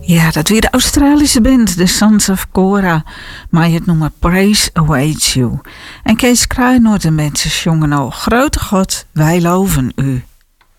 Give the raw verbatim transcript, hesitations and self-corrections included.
Ja, dat weer de Australische band, The Sons of Korah. Maar het noemen Praise Awaits You. En Kees Kruijnoord en mensen jongen al, grote God, wij loven u.